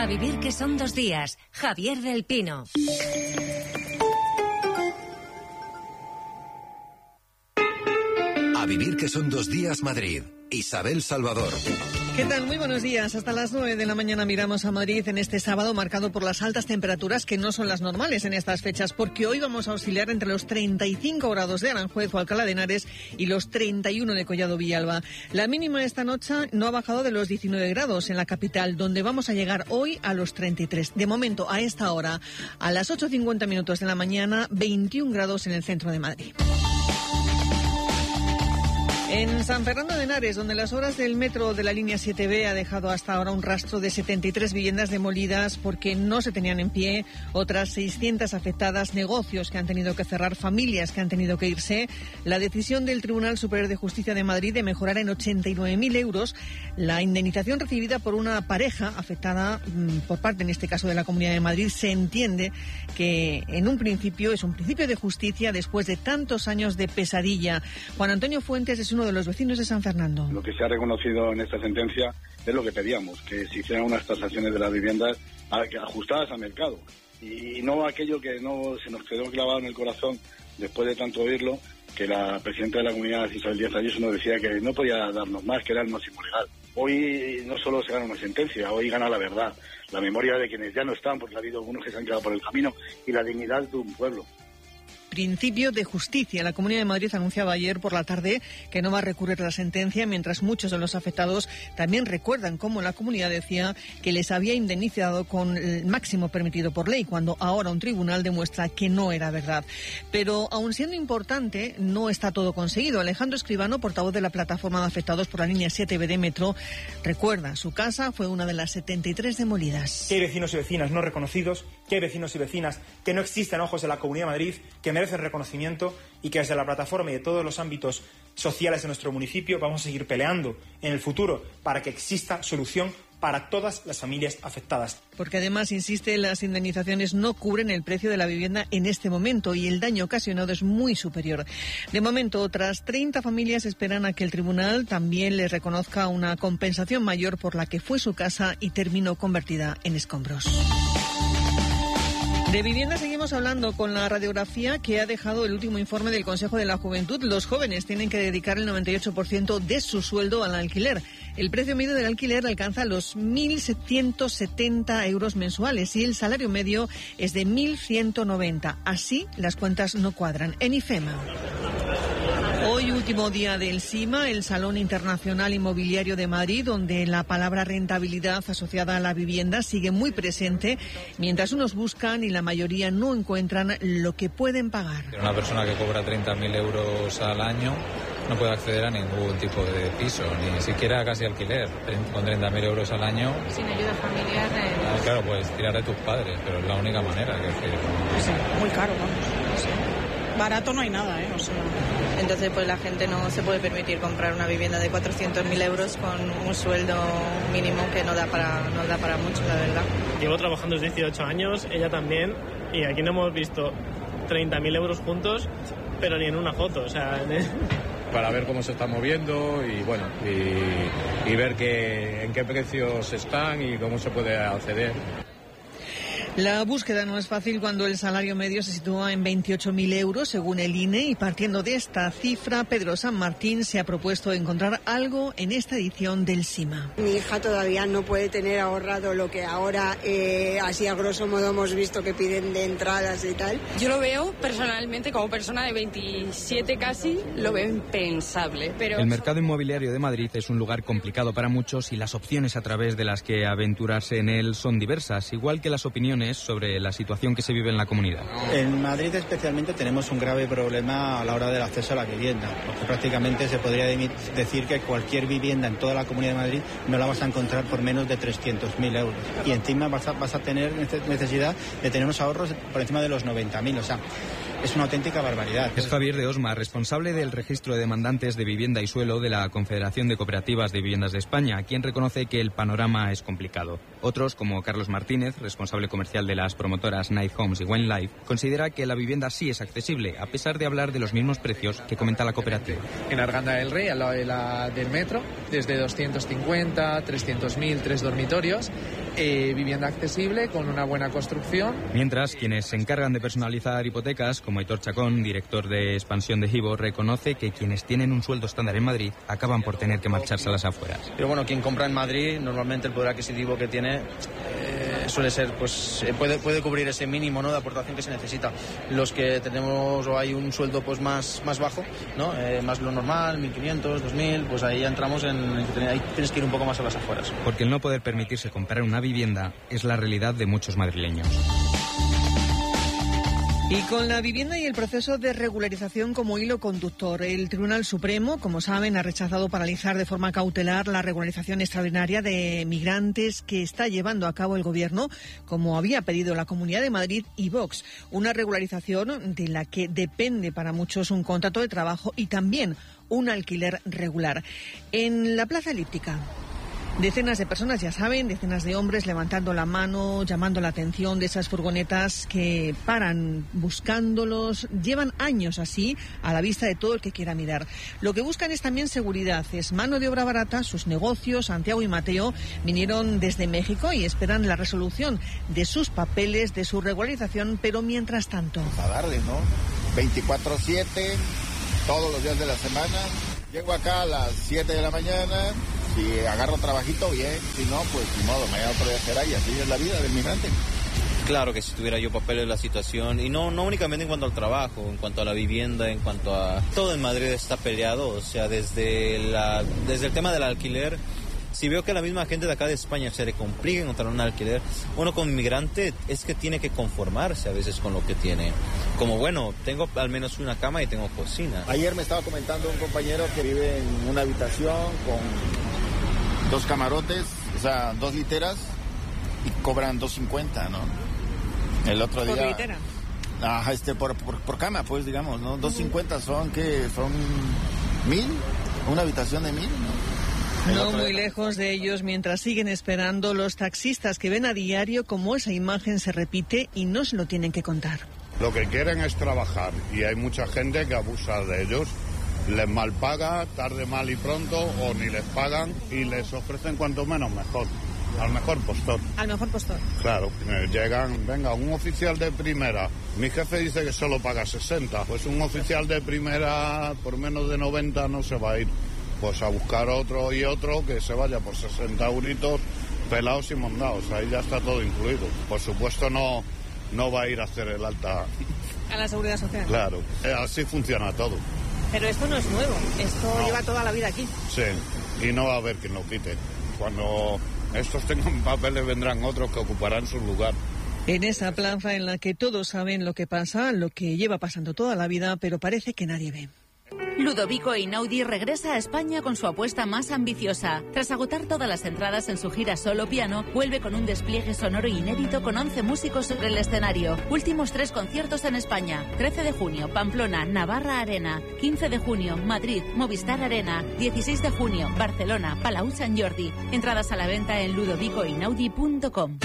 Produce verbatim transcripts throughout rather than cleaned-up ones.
A vivir que son dos días. Javier del Pino. A vivir que son dos días Madrid. Isabel Salvador. ¿Qué tal? Muy buenos días. Hasta las nueve de la mañana miramos a Madrid en este sábado marcado por las altas temperaturas que no son las normales en estas fechas, porque hoy vamos a oscilar entre los treinta y cinco grados de Aranjuez o Alcalá de Henares y los treinta y uno de Collado Villalba. La mínima esta noche no ha bajado de los diecinueve grados en la capital, donde vamos a llegar hoy a los treinta y tres. De momento, a esta hora, a las ocho cincuenta minutos de la mañana, veintiún grados en el centro de Madrid. En San Fernando de Henares, donde las obras del metro de la línea siete B ha dejado hasta ahora un rastro de setenta y tres viviendas demolidas porque no se tenían en pie, otras seiscientas afectadas, negocios que han tenido que cerrar, familias que han tenido que irse, la decisión del Tribunal Superior de Justicia de Madrid de mejorar en ochenta y nueve mil euros la indemnización recibida por una pareja afectada por parte, en este caso, de la Comunidad de Madrid, se entiende que en un principio es un principio de justicia después de tantos años de pesadilla. Juan Antonio Fuentes es uno de los vecinos de San Fernando. Lo que se ha reconocido en esta sentencia es lo que pedíamos, que se hicieran unas tasaciones de las viviendas ajustadas al mercado y no aquello que no se nos quedó clavado en el corazón después de tanto oírlo, que la presidenta de la comunidad, Isabel Díaz Ayuso, nos decía que no podía darnos más, que era el máximo legal. Hoy no solo se gana una sentencia, hoy gana la verdad, la memoria de quienes ya no están, porque ha habido algunos que se han quedado por el camino, y la dignidad de un pueblo. Principio de justicia. La Comunidad de Madrid anunciaba ayer por la tarde que no va a recurrir la sentencia, mientras muchos de los afectados también recuerdan cómo la comunidad decía que les había indemnizado con el máximo permitido por ley, cuando ahora un tribunal demuestra que no era verdad. Pero, aun siendo importante, no está todo conseguido. Alejandro Escribano, portavoz de la plataforma de afectados por la línea siete B de Metro, recuerda, su casa fue una de las setenta y tres demolidas. Que hay vecinos y vecinas no reconocidos, que hay vecinos y vecinas que no existen a ojos de la Comunidad de Madrid, que merecen reconocimiento, y que desde la plataforma y de todos los ámbitos sociales de nuestro municipio vamos a seguir peleando en el futuro para que exista solución para todas las familias afectadas. Porque además, insiste, las indemnizaciones no cubren el precio de la vivienda en este momento y el daño ocasionado es muy superior. De momento, otras treinta familias esperan a que el tribunal también les reconozca una compensación mayor por la que fue su casa y terminó convertida en escombros. De vivienda seguimos hablando con la radiografía que ha dejado el último informe del Consejo de la Juventud. Los jóvenes tienen que dedicar el noventa y ocho por ciento de su sueldo al alquiler. El precio medio del alquiler alcanza los mil ciento setenta euros mensuales y el salario medio es de mil ciento noventa. Así las cuentas no cuadran. En IFEMA. Hoy, último día del SIMA, el Salón Internacional Inmobiliario de Madrid, donde la palabra rentabilidad asociada a la vivienda sigue muy presente, mientras unos buscan y la mayoría no encuentran lo que pueden pagar. Una persona que cobra treinta mil euros al año no puede acceder a ningún tipo de piso, ni siquiera casi alquiler. Con treinta mil euros al año, sin ayuda familiar. Eh... Claro, puedes tirar de tus padres, pero es la única manera. Que, que... Sí, muy caro, vamos. No sé. Barato no hay nada, ¿eh? O sea... Entonces, pues la gente no se puede permitir comprar una vivienda de cuatrocientos mil euros con un sueldo mínimo que no da para no da para mucho, la verdad. Llevo trabajando desde dieciocho años, ella también, y aquí no hemos visto treinta mil euros juntos, pero ni en una foto, o sea... Para ver cómo se está moviendo y bueno y, y ver que, en qué precios están y cómo se puede acceder. La búsqueda no es fácil cuando el salario medio se sitúa en veintiocho mil euros, según el I N E, y partiendo de esta cifra, Pedro San Martín se ha propuesto encontrar algo en esta edición del SIMA. Mi hija todavía no puede tener ahorrado lo que ahora, eh, así a grosso modo, hemos visto que piden de entradas y tal. Yo lo veo personalmente, como persona de veintisiete casi, lo veo impensable. Pero... El mercado inmobiliario de Madrid es un lugar complicado para muchos y las opciones a través de las que aventurarse en él son diversas, igual que las opiniones sobre la situación que se vive en la comunidad. En Madrid especialmente tenemos un grave problema a la hora del acceso a la vivienda, porque prácticamente se podría decir que cualquier vivienda en toda la Comunidad de Madrid no la vas a encontrar por menos de trescientos mil euros. Y encima vas a, vas a tener necesidad de tener unos ahorros por encima de los noventa mil, o sea, es una auténtica barbaridad. Es Javier de Osma, responsable del registro de demandantes de vivienda y suelo de la Confederación de Cooperativas de Viviendas de España, quien reconoce que el panorama es complicado. Otros, como Carlos Martínez, responsable comercial de las promotoras Night Homes y Wine Life, considera que la vivienda sí es accesible, a pesar de hablar de los mismos precios que comenta la cooperativa. En Arganda del Rey, al lado de la, del metro, desde doscientos cincuenta, trescientos mil, tres dormitorios, eh, vivienda accesible, con una buena construcción. Mientras, quienes se encargan de personalizar hipotecas, como Aitor Chacón, director de expansión de Hivo, reconoce que quienes tienen un sueldo estándar en Madrid acaban por tener que marcharse a las afueras. Pero bueno, quien compra en Madrid, normalmente el poder adquisitivo que tiene eh, suele ser, pues puede, puede cubrir ese mínimo, ¿no?, de aportación que se necesita. Los que tenemos o hay un sueldo pues más, más bajo, ¿no?, eh, más lo normal, mil quinientos, dos mil, pues ahí ya entramos en, ahí tienes que ir un poco más a las afueras. Porque el no poder permitirse comprar una vivienda es la realidad de muchos madrileños. Y con la vivienda y el proceso de regularización como hilo conductor, el Tribunal Supremo, como saben, ha rechazado paralizar de forma cautelar la regularización extraordinaria de migrantes que está llevando a cabo el Gobierno, como había pedido la Comunidad de Madrid y Vox. Una regularización de la que depende para muchos un contrato de trabajo y también un alquiler regular. En la Plaza Elíptica, decenas de personas, ya saben, decenas de hombres levantando la mano, llamando la atención de esas furgonetas que paran buscándolos. Llevan años así, a la vista de todo el que quiera mirar. Lo que buscan es también seguridad, es mano de obra barata. Sus negocios, Santiago y Mateo, vinieron desde México y esperan la resolución de sus papeles, de su regularización, pero mientras tanto... A darle, ¿no? veinticuatro siete, todos los días de la semana. Llego acá a las siete de la mañana... Si agarro trabajito, bien. Si no, pues ni modo, mañana otro día será y así es la vida del migrante. Claro que si tuviera yo papeles de la situación, y no, no únicamente en cuanto al trabajo, en cuanto a la vivienda, en cuanto a... Todo en Madrid está peleado, o sea, desde, la, desde el tema del alquiler. Si veo que a la misma gente de acá de España se le complica encontrar un alquiler, uno como inmigrante es que tiene que conformarse a veces con lo que tiene. Como, bueno, tengo al menos una cama y tengo cocina. Ayer me estaba comentando un compañero que vive en una habitación con dos camarotes, o sea, dos literas, y cobran dos cincuenta, ¿no? El otro día... ¿Por litera? Ajá, este, por, por, por cama, pues, digamos, ¿no? dos cincuenta son, ¿qué? Son mil, una habitación de mil, ¿no? No muy lejos de ellos, mientras siguen esperando los taxistas que ven a diario cómo esa imagen se repite y no se lo tienen que contar. Lo que quieren es trabajar y hay mucha gente que abusa de ellos. Les malpaga, tarde, mal y pronto, o ni les pagan y les ofrecen cuanto menos mejor, al mejor postor. Al mejor postor. Claro, eh, llegan, venga, un oficial de primera, mi jefe dice que solo paga sesenta, pues un oficial de primera por menos de noventa no se va a ir, pues a buscar otro y otro que se vaya por sesenta euritos, pelados y mondados, ahí ya está todo incluido. Por supuesto no, no va a ir a hacer el alta. A la Seguridad Social. Claro, eh, así funciona todo. Pero esto no es nuevo, esto no. Lleva toda la vida aquí. Sí, y no va a haber quien lo quite. Cuando estos tengan papeles vendrán otros que ocuparán su lugar. En esa plaza en la que todos saben lo que pasa, lo que lleva pasando toda la vida, pero parece que nadie ve. Ludovico Einaudi regresa a España con su apuesta más ambiciosa. Tras agotar todas las entradas en su gira solo piano, vuelve con un despliegue sonoro inédito con once músicos sobre el escenario. Últimos tres conciertos en España. trece de junio, Pamplona, Navarra Arena. quince de junio, Madrid, Movistar Arena. dieciséis de junio, Barcelona, Palau Sant Jordi. Entradas a la venta en ludovico einaudi punto com.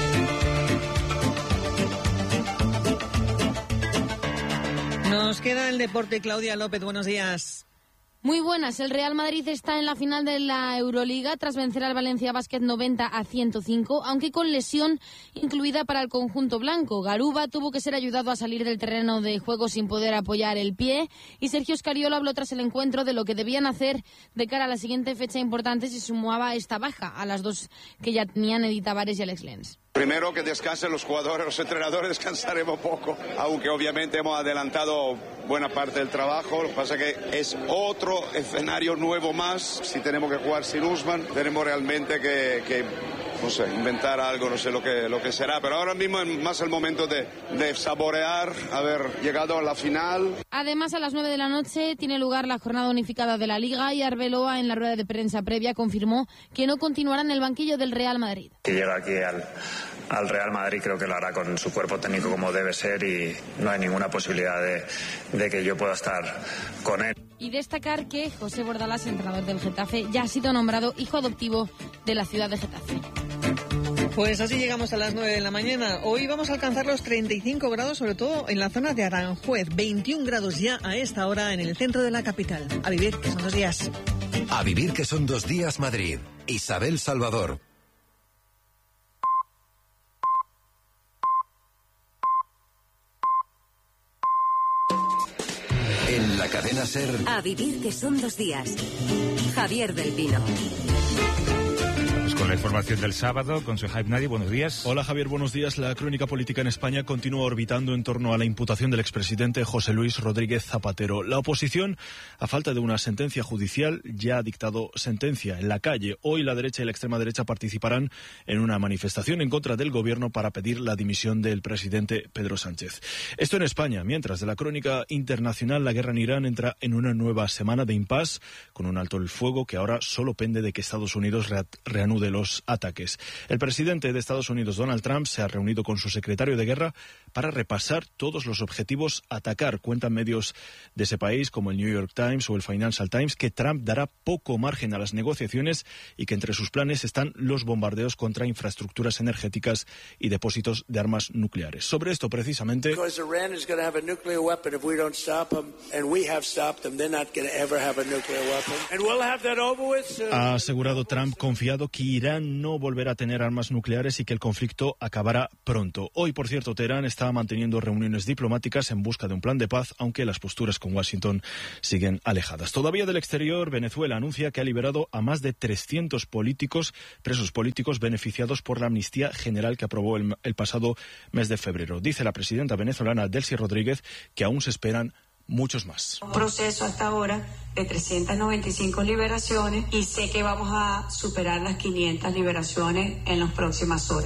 Nos queda el deporte. Claudia López, buenos días. Muy buenas. El Real Madrid está en la final de la Euroliga tras vencer al Valencia Basket noventa a ciento cinco, aunque con lesión incluida para el conjunto blanco. Garuba tuvo que ser ayudado a salir del terreno de juego sin poder apoyar el pie y Sergio Scariolo habló tras el encuentro de lo que debían hacer de cara a la siguiente fecha importante si sumaba esta baja a las dos que ya tenían Edith Tavares y Alex Lenz. Primero que descansen los jugadores, los entrenadores descansaremos poco, aunque obviamente hemos adelantado buena parte del trabajo. Lo que pasa es que es otro escenario nuevo más. Si tenemos que jugar sin Usman, tenemos realmente que, que no sé, inventar algo, no sé lo que, lo que será. Pero ahora mismo es más el momento de, de saborear haber llegado a la final. Además, a las nueve de la noche tiene lugar la jornada unificada de la Liga y Arbeloa, en la rueda de prensa previa, confirmó que no continuará en el banquillo del Real Madrid. Que llega aquí al... al Real Madrid, creo que lo hará con su cuerpo técnico como debe ser y no hay ninguna posibilidad de, de que yo pueda estar con él. Y destacar que José Bordalás, entrenador del Getafe, ya ha sido nombrado hijo adoptivo de la ciudad de Getafe. Pues así llegamos a las nueve de la mañana. Hoy vamos a alcanzar los treinta y cinco grados, sobre todo en la zona de Aranjuez. veintiún grados ya a esta hora en el centro de la capital. A vivir, que son dos días. A vivir, que son dos días, Madrid. Isabel Salvador. la cadena SER. A vivir que son dos días. Javier del Pino. Con la información del sábado, con Suhaib Nadi, buenos días. Hola Javier, buenos días. La crónica política en España continúa orbitando en torno a la imputación del expresidente José Luis Rodríguez Zapatero. La oposición, a falta de una sentencia judicial, ya ha dictado sentencia en la calle. Hoy la derecha y la extrema derecha participarán en una manifestación en contra del gobierno para pedir la dimisión del presidente Pedro Sánchez. Esto en España, mientras de la crónica internacional, la guerra en Irán entra en una nueva semana de impasse, con un alto el fuego que ahora solo pende de que Estados Unidos reanude los ataques. El presidente de Estados Unidos, Donald Trump, se ha reunido con su secretario de guerra para repasar todos los objetivos a atacar. Cuentan medios de ese país como el New York Times o el Financial Times que Trump dará poco margen a las negociaciones y que entre sus planes están los bombardeos contra infraestructuras energéticas y depósitos de armas nucleares. Sobre esto precisamente ha asegurado Trump confiado que Irán no volverá a tener armas nucleares y que el conflicto acabará pronto. Hoy, por cierto, Teherán está manteniendo reuniones diplomáticas en busca de un plan de paz, aunque las posturas con Washington siguen alejadas. Todavía del exterior, Venezuela anuncia que ha liberado a más de trescientos políticos, presos políticos beneficiados por la amnistía general que aprobó el, el pasado mes de febrero. Dice la presidenta venezolana Delcy Rodríguez que aún se esperan muchos más. Un proceso hasta ahora de trescientas noventa y cinco liberaciones y sé que vamos a superar las quinientas liberaciones en las próximas horas.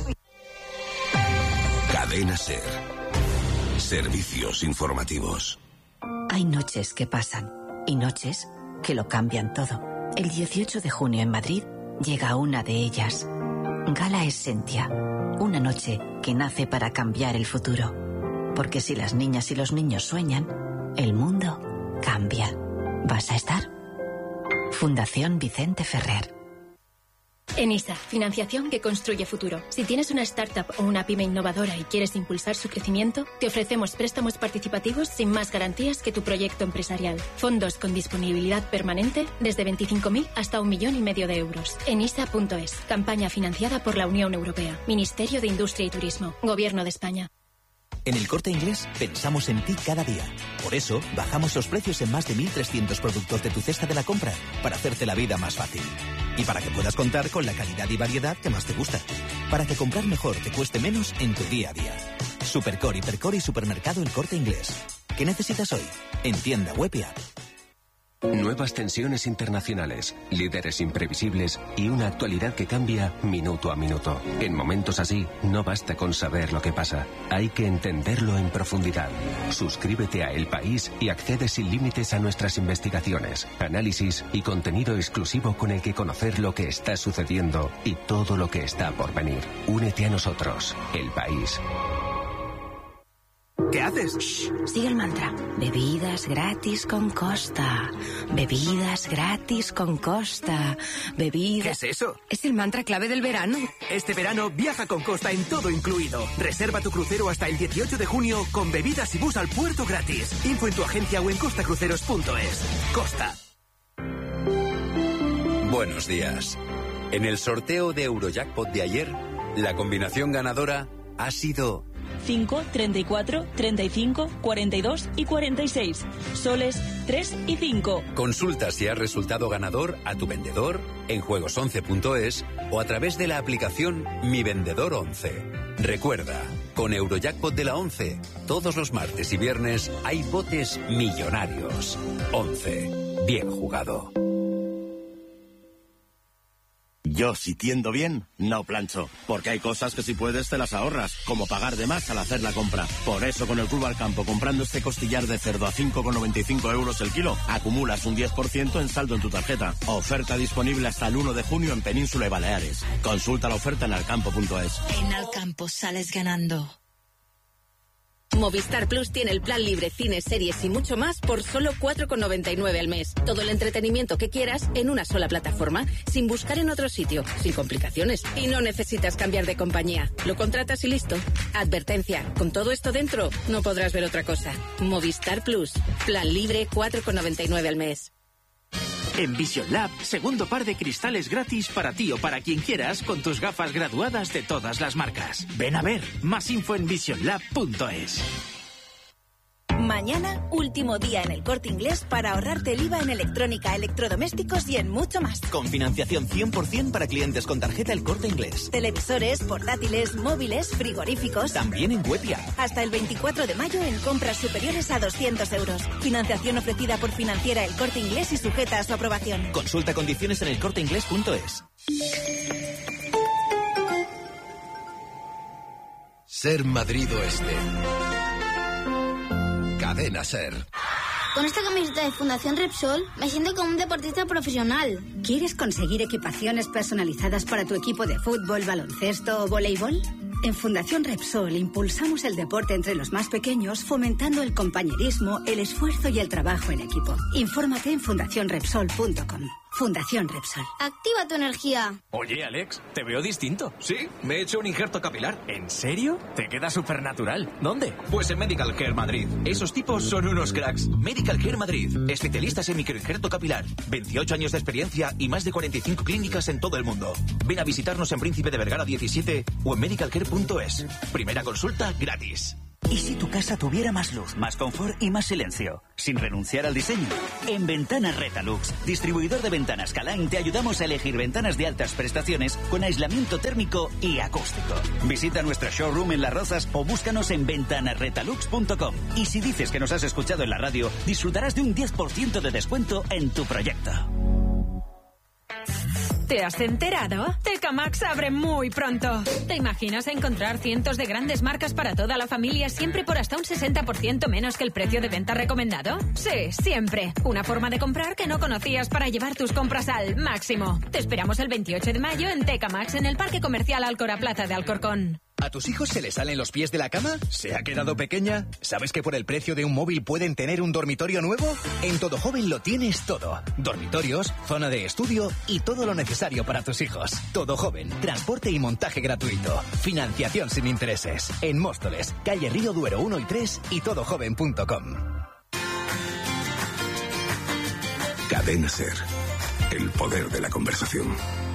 Cadena SER. Servicios informativos. Hay noches que pasan y noches que lo cambian todo. El dieciocho de junio en Madrid llega una de ellas. Gala Essentia. Una noche que nace para cambiar el futuro. Porque si las niñas y los niños sueñan, el mundo cambia. ¿Vas a estar? Fundación Vicente Ferrer. ENISA, financiación que construye futuro. Si tienes una startup o una pyme innovadora y quieres impulsar su crecimiento, te ofrecemos préstamos participativos sin más garantías que tu proyecto empresarial. Fondos con disponibilidad permanente desde veinticinco mil hasta un millón y medio de euros. enisa punto es. Campaña financiada por la Unión Europea. Ministerio de Industria y Turismo. Gobierno de España. En El Corte Inglés pensamos en ti cada día. Por eso, bajamos los precios en más de mil trescientos productos de tu cesta de la compra, para hacerte la vida más fácil. Y para que puedas contar con la calidad y variedad que más te gusta. Para que comprar mejor te cueste menos en tu día a día. Supercore, Hipercore y Supermercado El Corte Inglés. ¿Qué necesitas hoy? En tienda web y app. Nuevas tensiones internacionales, líderes imprevisibles y una actualidad que cambia minuto a minuto. En momentos así, no basta con saber lo que pasa, hay que entenderlo en profundidad. Suscríbete a El País y accede sin límites a nuestras investigaciones, análisis y contenido exclusivo con el que conocer lo que está sucediendo y todo lo que está por venir. Únete a nosotros, El País. ¿Qué haces? Shh, sigue el mantra. Bebidas gratis con Costa. Bebidas gratis con Costa. Bebidas... ¿Qué es eso? Es el mantra clave del verano. Este verano viaja con Costa en todo incluido. Reserva tu crucero hasta el dieciocho de junio con bebidas y bus al puerto gratis. Info en tu agencia o en costacruceros punto es. Costa. Buenos días. En el sorteo de Eurojackpot de ayer, la combinación ganadora ha sido... cinco, treinta y cuatro, treinta y cinco, cuarenta y dos y cuarenta y seis. Soles tres y cinco. Consulta si has resultado ganador a tu vendedor en juegos once punto es o a través de la aplicación Mi Vendedor once. Recuerda, con Eurojackpot de la once, todos los martes y viernes hay botes millonarios. once. Bien jugado. Yo, si tiendo bien, no plancho, porque hay cosas que si puedes te las ahorras, como pagar de más al hacer la compra. Por eso con el Club Alcampo, comprando este costillar de cerdo a cinco con noventa y cinco euros el kilo, acumulas un diez por ciento en saldo en tu tarjeta. Oferta disponible hasta el uno de junio en Península y Baleares. Consulta la oferta en alcampo punto es. En Alcampo sales ganando. Movistar Plus tiene el plan libre, cines, series y mucho más por solo cuatro con noventa y nueve al mes. Todo el entretenimiento que quieras en una sola plataforma, sin buscar en otro sitio, sin complicaciones. Y no necesitas cambiar de compañía. Lo contratas y listo. Advertencia, con todo esto dentro, no podrás ver otra cosa. Movistar Plus, plan libre, cuatro con noventa y nueve al mes. En Vision Lab, segundo par de cristales gratis para ti o para quien quieras con tus gafas graduadas de todas las marcas. Ven a ver, más info en vision lab punto es. Mañana, último día en el Corte Inglés para ahorrarte el I V A en electrónica, electrodomésticos y en mucho más. Con financiación cien por ciento para clientes con tarjeta El Corte Inglés. Televisores, portátiles, móviles, frigoríficos. También en web y app. Hasta el veinticuatro de mayo en compras superiores a doscientos euros. Financiación ofrecida por Financiera El Corte Inglés y sujeta a su aprobación. Consulta condiciones en elcorteinglés punto es. Ser Madrid Oeste. Cadena Ser. Con esta camiseta de Fundación Repsol me siento como un deportista profesional. ¿Quieres conseguir equipaciones personalizadas para tu equipo de fútbol, baloncesto o voleibol? En Fundación Repsol impulsamos el deporte entre los más pequeños, fomentando el compañerismo, el esfuerzo y el trabajo en equipo. Infórmate en fundación repsol punto com. Fundación Repsol. Activa tu energía. Oye, Alex, te veo distinto. Sí, me he hecho un injerto capilar. ¿En serio? Te queda súper natural. ¿Dónde? Pues en Medical Care Madrid. Esos tipos son unos cracks. Medical Care Madrid. Especialistas en microinjerto capilar. veintiocho años de experiencia y más de cuarenta y cinco clínicas en todo el mundo. Ven a visitarnos en Príncipe de Vergara diecisiete o en medical care punto es. Primera consulta gratis. ¿Y si tu casa tuviera más luz, más confort y más silencio? Sin renunciar al diseño. En Ventanas Retalux, distribuidor de ventanas Calain, te ayudamos a elegir ventanas de altas prestaciones con aislamiento térmico y acústico. Visita nuestro showroom en Las Rozas o búscanos en ventanas retalux punto com. Y si dices que nos has escuchado en la radio, disfrutarás de un diez por ciento de descuento en tu proyecto. ¿Te has enterado? Tecamax abre muy pronto. ¿Te imaginas encontrar cientos de grandes marcas para toda la familia siempre por hasta un sesenta por ciento menos que el precio de venta recomendado? Sí, siempre. Una forma de comprar que no conocías para llevar tus compras al máximo. Te esperamos el veintiocho de mayo en Tecamax en el Parque Comercial Alcora Plaza de Alcorcón. ¿A tus hijos se les salen los pies de la cama? ¿Se ha quedado pequeña? ¿Sabes que por el precio de un móvil pueden tener un dormitorio nuevo? En Todo Joven lo tienes todo. Dormitorios, zona de estudio y todo lo necesario para tus hijos. Todo Joven, transporte y montaje gratuito. Financiación sin intereses. En Móstoles, calle Río Duero uno y tres y todo joven punto com. Cadena Ser. El poder de la conversación.